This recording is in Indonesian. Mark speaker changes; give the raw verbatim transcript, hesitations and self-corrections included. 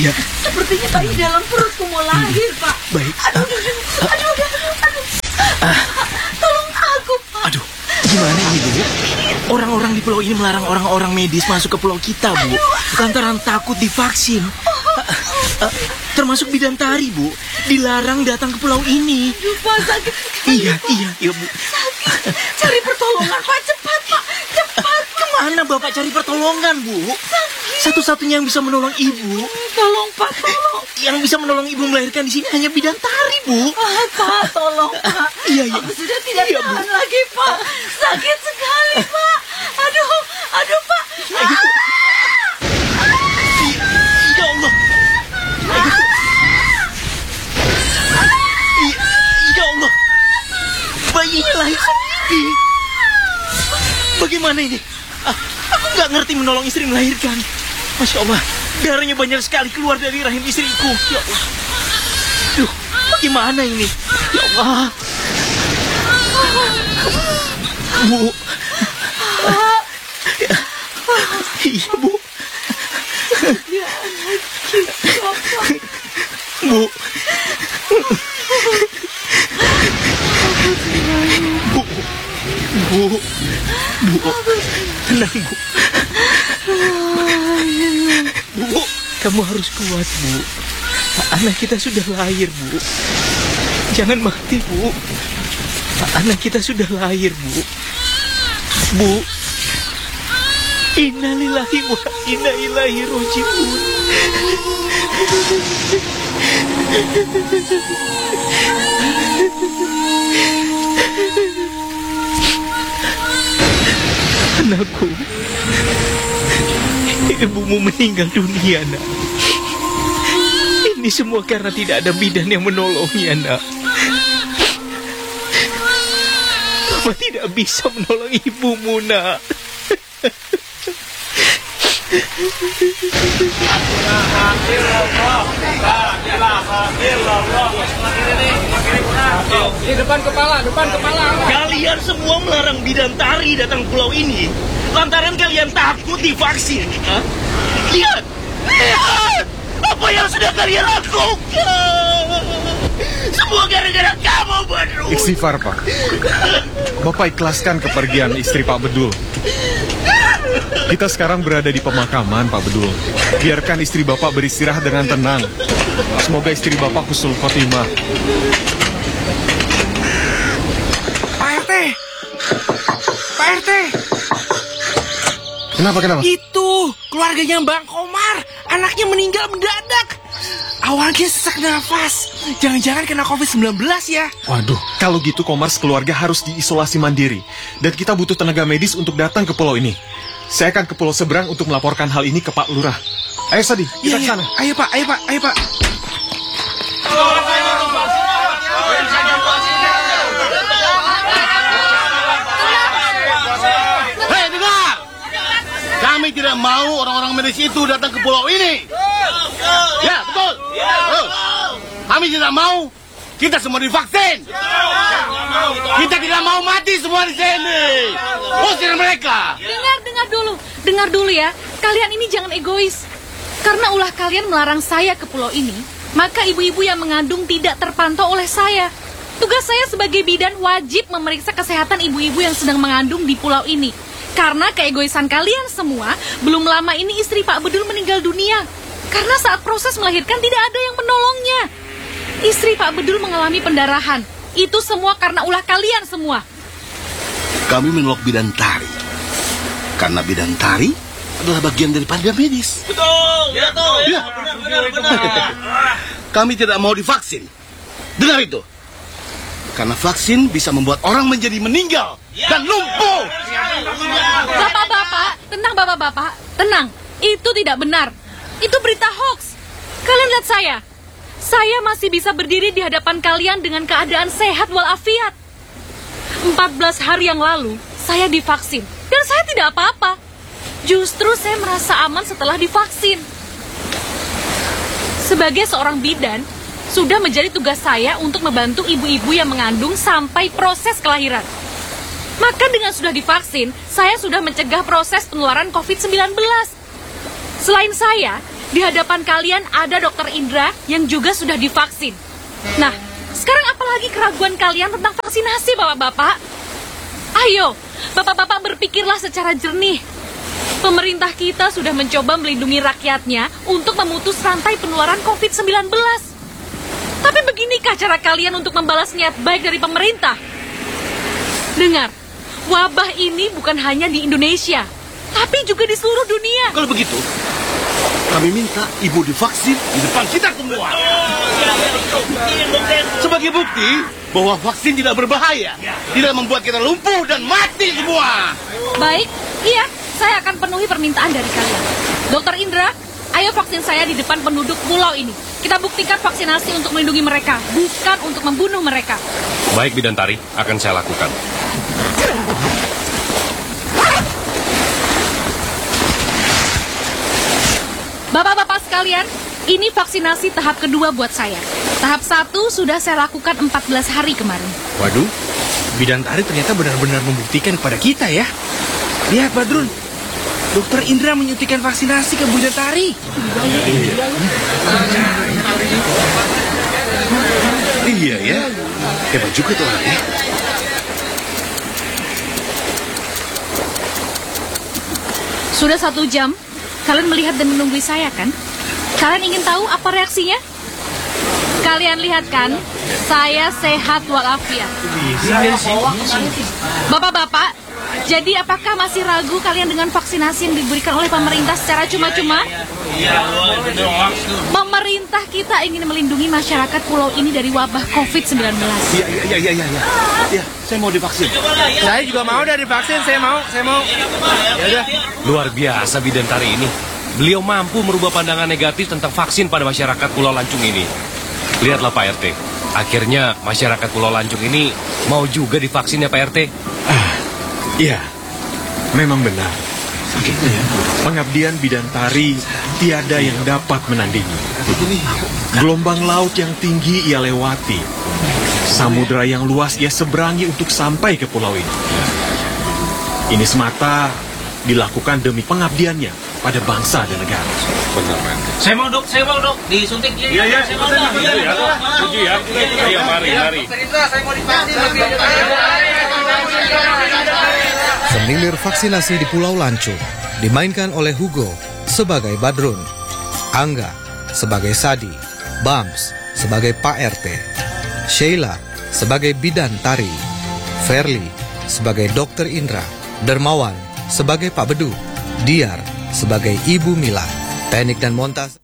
Speaker 1: Iya.
Speaker 2: Sepertinya bayi dalam perutku mau lahir, Pak.
Speaker 1: Baik.
Speaker 2: Aduh, aduh, aduh, aduh, aduh, aduh. Tolong aku, Pak.
Speaker 1: Aduh, gimana ini, Bu? Orang-orang di pulau ini melarang orang-orang medis masuk ke pulau kita, Bu. Lantaran takut divaksin. Uh, uh, termasuk bidantari, Bu. Dilarang datang ke pulau ini.
Speaker 2: Aduh, Pak, sakit sekali,
Speaker 1: Iya,
Speaker 2: Pak.
Speaker 1: iya, iya, Bu.
Speaker 2: Sakit. Cari pertolongan, Pak. Cepat, Pak. Cepat.
Speaker 1: Kemana Bapak cari pertolongan, Bu? Satu-satunya yang bisa menolong Ibu,
Speaker 2: Tolong, Pak, tolong.
Speaker 1: yang bisa menolong Ibu melahirkan di sini hanya bidantari, Bu.
Speaker 2: Ah, Pak, tolong, Pak.
Speaker 1: Iya, iya.
Speaker 2: Aku sudah tidak
Speaker 1: Iya, Bu.
Speaker 2: tahan lagi, Pak. Sakit sekali, Pak. Aduh, aduh, Pak.
Speaker 1: Ayo. Ya Allah. Ya, ya Allah. Bayinya lahir sendiri. Bagaimana ini? Ah, aku nggak ngerti menolong istri melahirkan. Masya Allah, darahnya banyak sekali keluar dari rahim istriku. Ya Allah. Duh, bagaimana ini? Ya Allah. Bu. Ya. Iya, Bu.
Speaker 2: Ya, anak kita, Pak.
Speaker 1: Bu. Bu. Bu. Bu. Tenang, Bu. Bu, kamu harus kuat, Bu. Anak kita sudah lahir, Bu. Jangan mati, Bu. Anak kita sudah lahir, Bu. Bu. Innalillahi wa inna ilaihi raji'un. Anakku, ibumu meninggal dunia, nak. Ini semua karena tidak ada bidan yang menolongnya, nak. Mama tidak bisa menolong ibumu, nak.
Speaker 3: Di depan kepala, depan kepala.
Speaker 1: Kalian semua melarang bidantari datang pulau ini lantaran kalian takut divaksin. Hah? Lihat, lihat apa yang sudah kalian lakukan. Semua gara-gara kamu, Badrul.
Speaker 4: Istighfar, Pak. Bapak ikhlaskan kepergian istri Pak Bedul. Kita sekarang berada di pemakaman, Pak Bedul. Biarkan istri Bapak beristirahat dengan tenang. Semoga istri Bapak husnul khotimah.
Speaker 3: Pak R T. Pak R T.
Speaker 4: Kenapa, kenapa?
Speaker 3: Itu keluarganya Bang Komar. Anaknya meninggal mendadak. Awalnya sesak nafas. Jangan-jangan kena covid sembilan belas ya.
Speaker 4: Waduh, kalau gitu Komar sekeluarga harus diisolasi mandiri. Dan kita butuh tenaga medis untuk datang ke pulau ini. Saya akan ke pulau seberang untuk melaporkan hal ini ke Pak Lurah. Ayo Sadi, kita ke sana.
Speaker 3: Ayo Pak, ayo Pak, ayo Pak.
Speaker 5: Hei, dengar! Kami tidak mau orang-orang medis itu datang ke pulau ini. Ya, betul. Betul. Kami tidak mau. Kita semua divaksin. Kita tidak mau mati semua di sini. Usir mereka.
Speaker 6: Dengar, dengar dulu. Dengar dulu ya. Kalian ini jangan egois. Karena ulah kalian melarang saya ke pulau ini, maka ibu-ibu yang mengandung tidak terpantau oleh saya. Tugas saya sebagai bidan wajib memeriksa kesehatan ibu-ibu yang sedang mengandung di pulau ini. Karena keegoisan kalian semua, belum lama ini istri Pak Bedul meninggal dunia. Karena saat proses melahirkan tidak ada yang menolongnya. Istri Pak Bedul mengalami pendarahan. Itu semua karena ulah kalian semua.
Speaker 5: Kami menolak bidantari. Karena bidantari adalah bagian dari tenaga medis.
Speaker 1: Betul,
Speaker 5: ya, betul. Ya.
Speaker 1: Benar, benar, benar.
Speaker 5: Kami tidak mau divaksin. Dengar itu. Karena vaksin bisa membuat orang menjadi meninggal dan lumpuh.
Speaker 6: Bapak-bapak, tenang bapak-bapak, tenang. Itu tidak benar. Itu berita hoax. Kalian lihat saya. Saya masih bisa berdiri di hadapan kalian dengan keadaan sehat walafiat. empat belas hari yang lalu, saya divaksin. Dan saya tidak apa-apa. Justru saya merasa aman setelah divaksin. Sebagai seorang bidan, sudah menjadi tugas saya untuk membantu ibu-ibu yang mengandung sampai proses kelahiran. Maka dengan sudah divaksin, saya sudah mencegah proses penularan covid sembilan belas. Selain saya, Di hadapan kalian ada dokter Indra yang juga sudah divaksin. Nah, sekarang apalagi keraguan kalian tentang vaksinasi, Bapak-bapak? Ayo, Bapak-bapak berpikirlah secara jernih. Pemerintah kita sudah mencoba melindungi rakyatnya untuk memutus rantai penularan covid sembilan belas. Tapi beginikah cara kalian untuk membalas niat baik dari pemerintah? Dengar, wabah ini bukan hanya di Indonesia, tapi juga di seluruh dunia.
Speaker 5: Kalau begitu, kami minta ibu divaksin di depan kita semua. Sebagai bukti bahwa vaksin tidak berbahaya, tidak membuat kita lumpuh dan mati semua.
Speaker 6: Baik, iya, saya akan penuhi permintaan dari kalian. Dokter Indra, ayo vaksin saya di depan penduduk pulau ini. Kita buktikan vaksinasi untuk melindungi mereka, bukan untuk membunuh mereka.
Speaker 7: Baik, Bidantari, akan saya lakukan.
Speaker 6: Bapak-bapak sekalian, ini vaksinasi tahap kedua buat saya. Tahap satu sudah saya lakukan empat belas hari kemarin.
Speaker 3: Waduh, Bidantari ternyata benar-benar membuktikan kepada kita ya. Lihat Badrun, Dokter Indra menyuntikkan vaksinasi ke Bidantari.
Speaker 5: Iya ya, hebat juga tuh orangnya.
Speaker 6: Sudah satu jam, kalian melihat dan menunggu saya kan? Kalian ingin tahu apa reaksinya? Kalian lihat kan, saya sehat walafiat. Bapak-bapak, jadi apakah masih ragu kalian dengan vaksinasi yang diberikan oleh pemerintah secara cuma-cuma? Pemerintah kita ingin melindungi masyarakat pulau ini dari wabah covid sembilan belas.
Speaker 5: Iya, iya, iya, iya, iya. Ya, saya mau divaksin.
Speaker 3: Saya juga mau dari vaksin, saya mau, saya mau. Ya udah.
Speaker 7: Luar biasa Bidantari ini. Beliau mampu merubah pandangan negatif tentang vaksin pada masyarakat Pulau Lancung ini. Lihatlah Pak R T. Akhirnya masyarakat Pulau Lancung ini mau juga divaksin ya Pak R T.
Speaker 4: Ah, iya, memang benar. Pengabdian Bidantari tiada yang dapat menandingi. Gelombang laut yang tinggi ia lewati. Samudra yang luas ia seberangi untuk sampai ke pulau ini. Ini semata dilakukan demi pengabdiannya pada bangsa dan negara.
Speaker 7: Benar, Pak.
Speaker 1: Saya mau dok, saya mau dok, disuntik.
Speaker 7: Iya, iya,
Speaker 1: saya mau dok.
Speaker 7: Setuju ya? Ayo, mari, mari.
Speaker 8: Semilir vaksinasi di Pulau Lancung dimainkan oleh Hugo sebagai Badrun, Angga sebagai Sadi, Bams sebagai Pak R T, Sheila sebagai Bidantari, Verly sebagai Dokter Indra, Dermawan sebagai Pak Bedu, Diar sebagai Ibu Mila. Teknik dan montas